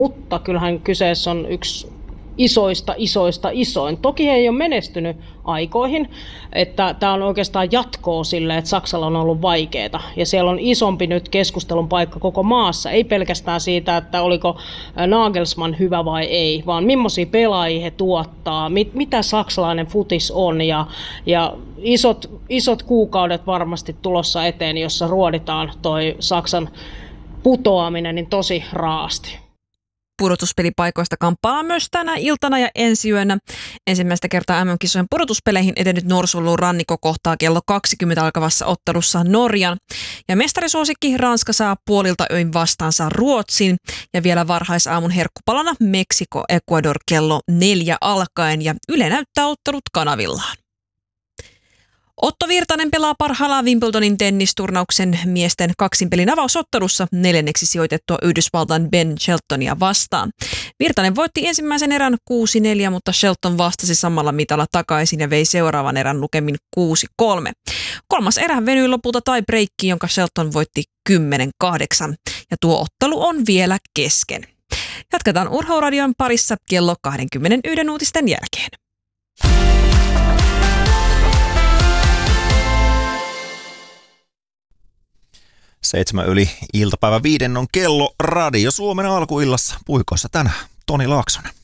Mutta kyllähän kyseessä on yksi isoin. Toki he ei ole menestynyt aikoihin, että tämä on oikeastaan jatkoa sille, että Saksalla on ollut vaikeaa. Ja siellä on isompi nyt keskustelun paikka koko maassa, ei pelkästään siitä, että oliko Nagelsmann hyvä vai ei, vaan millaisia pelaajia he tuottaa, mitä saksalainen futis on ja isot kuukaudet varmasti tulossa eteen, jossa ruoditaan toi Saksan putoaminen niin tosi raasti. Pudotuspelipaikoista kamppaillaan myös tänä iltana ja ensi yönä. Ensimmäistä kertaa MM-kisojen pudotuspeleihin edennyt Norsunluun Rannikko kohtaa kello 20 alkavassa ottelussa Norjan. Ja mestarisuosikki Ranska saa puolilta öin vastaansa Ruotsin ja vielä varhaisaamun herkkupalana Meksiko Ecuador kello 4 alkaen ja Yle näyttää ottelut kanavillaan. Otto Virtanen pelaa parhaillaan Wimbledonin tennisturnauksen miesten kaksinpelin avausottelussa 4. sijoitettua Yhdysvaltain Ben Sheltonia vastaan. Virtanen voitti ensimmäisen erän 6-4, mutta Shelton vastasi samalla mitalla takaisin ja vei seuraavan erän lukemin 6-3. Kolmas erä venyi lopulta tie-breakkiin, jonka Shelton voitti 10-8, ja tuo ottelu on vielä kesken. Jatketaan Urheiluradion parissa kello 21 uutisten jälkeen. 7 yli iltapäivä 5 on kello Radio Suomen alkuillassa. Puikoissa tänään Toni Laaksonen.